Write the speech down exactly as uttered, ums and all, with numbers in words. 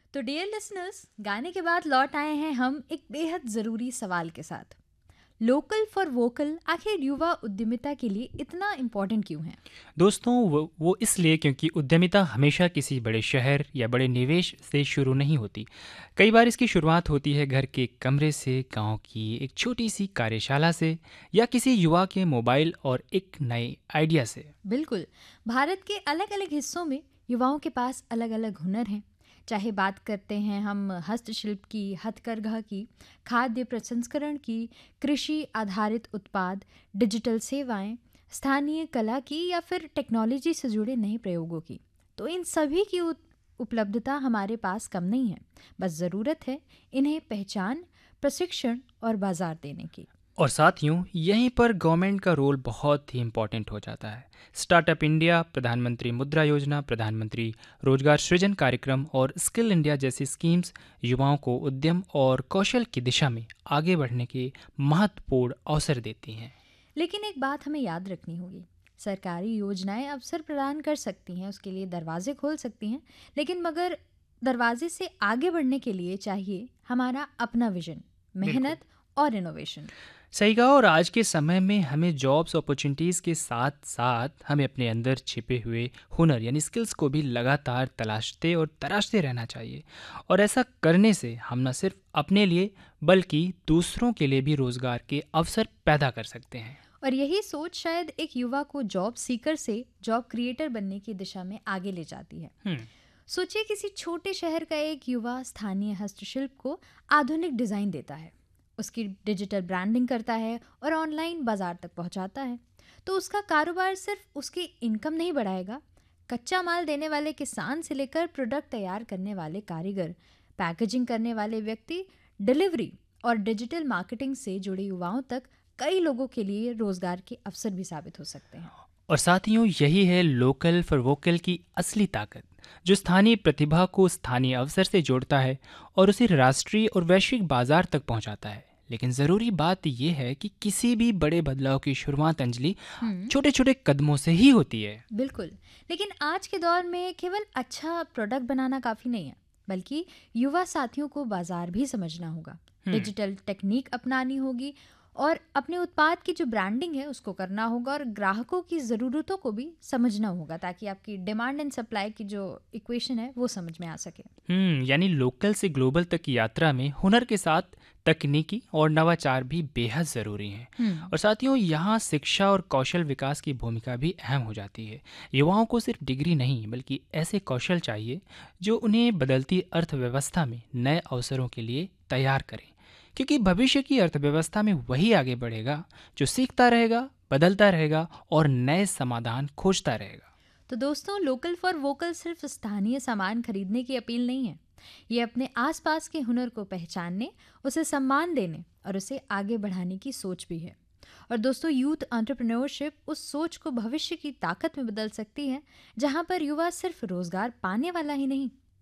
तो dear listeners, गाने के बाद लौट आए हैं हम एक बेहद ज़रूरी सवाल के साथ। लोकल फॉर वोकल आखिर युवा उद्यमिता के लिए इतना इम्पोर्टेंट क्यों है? दोस्तों वो वो इसलिए क्योंकि उद्यमिता हमेशा किसी बड़े शहर या बड़े निवेश से शुरू नहीं होती। कई बार इसकी शुरुआत होती है घर के कमरे से, गांव की एक छोटी सी कार्यशाला से, या किसी युवा के मोबाइल और एक नए आइडिया से। बिल्कुल। भारत के अलग अलग हिस्सों में युवाओं के पास अलग अलग हुनर हैं। चाहे बात करते हैं हम हस्तशिल्प की, हथकरघा की, खाद्य प्रसंस्करण की, कृषि आधारित उत्पाद, डिजिटल सेवाएं, स्थानीय कला की या फिर टेक्नोलॉजी से जुड़े नए प्रयोगों की, तो इन सभी की उत- उपलब्धता हमारे पास कम नहीं है। बस ज़रूरत है इन्हें पहचान, प्रशिक्षण और बाजार देने की। और साथियों, यहीं पर गवर्नमेंट का रोल बहुत ही इम्पोर्टेंट हो जाता है। स्टार्टअप इंडिया, प्रधानमंत्री मुद्रा योजना, प्रधानमंत्री रोजगार सृजन कार्यक्रम और स्किल इंडिया जैसी स्कीम्स युवाओं को उद्यम और कौशल की दिशा में आगे बढ़ने के महत्वपूर्ण अवसर देती हैं। लेकिन एक बात हमें याद रखनी होगी, सरकारी योजनाएं अवसर प्रदान कर सकती हैं, उसके लिए दरवाजे खोल सकती हैं, लेकिन मगर दरवाजे से आगे बढ़ने के लिए चाहिए हमारा अपना विजन, बिल्कुल मेहनत और इनोवेशन। सही कहा। और आज के समय में हमें जॉब्स अपॉर्चुनिटीज़ के साथ साथ हमें अपने अंदर छिपे हुए हुनर यानी स्किल्स को भी लगातार तलाशते और तराशते रहना चाहिए। और ऐसा करने से हम न सिर्फ अपने लिए बल्कि दूसरों के लिए भी रोज़गार के अवसर पैदा कर सकते हैं। और यही सोच शायद एक युवा को जॉब सीकर से जॉब क्रिएटर बनने की दिशा में आगे ले जाती है। हम्म सोचिए, किसी छोटे शहर का एक युवा स्थानीय हस्तशिल्प को आधुनिक डिज़ाइन देता है, उसकी डिजिटल ब्रांडिंग करता है और ऑनलाइन बाजार तक पहुंचाता है। तो उसका कारोबार सिर्फ उसकी इनकम नहीं बढ़ाएगा, कच्चा माल देने वाले किसान से लेकर प्रोडक्ट तैयार करने वाले कारीगर, पैकेजिंग करने वाले व्यक्ति, डिलीवरी और डिजिटल मार्केटिंग से जुड़े युवाओं तक कई लोगों के लिए रोजगार के अवसर भी साबित हो सकते हैं। और साथियों, यही है लोकल फॉर वोकल की असली ताकत, जो स्थानीय प्रतिभा को स्थानीय अवसर से जोड़ता है और उसे राष्ट्रीय और वैश्विक बाजार तक पहुंचाता है। लेकिन ज़रूरी बात यह है कि किसी भी बड़े बदलाव की शुरुआत, अंजलि, हम्म। छोटे छोटे कदमों से ही होती है। बिल्कुल। लेकिन आज के दौर में केवल अच्छा प्रोडक्ट बनाना काफ़ी नहीं है, बल्कि युवा साथियों को बाजार भी समझना होगा, हम्म डिजिटल टेक्निक अपनानी होगी और अपने उत्पाद की जो ब्रांडिंग है उसको करना होगा और ग्राहकों की ज़रूरतों को भी समझना होगा, ताकि आपकी डिमांड एंड सप्लाई की जो इक्वेशन है वो समझ में आ सके। हम्म यानी लोकल से ग्लोबल तक की यात्रा में हुनर के साथ तकनीकी और नवाचार भी बेहद ज़रूरी हैं। हम्म। और साथियों, यहाँ शिक्षा और कौशल विकास की भूमिका भी अहम हो जाती है। युवाओं को सिर्फ डिग्री नहीं बल्कि ऐसे कौशल चाहिए जो उन्हें बदलती अर्थव्यवस्था में नए अवसरों के लिए तैयार करें। क्योंकि भविष्य की अर्थव्यवस्था में वही आगे बढ़ेगा जो सीखता रहेगा, बदलता रहेगा और नए समाधान खोजता रहेगा। तो दोस्तों, लोकल फॉर वोकल सिर्फ स्थानीय सामान खरीदने की अपील नहीं है, ये अपने आसपास के हुनर को पहचानने, उसे सम्मान देने और उसे आगे बढ़ाने की सोच भी है। और दोस्तों, यूथ एंटरप्रेन्योरशिप उस सोच को भविष्य की ताकत में बदल सकती है, जहां पर युवा सिर्फ रोजगार पाने वाला ही नहीं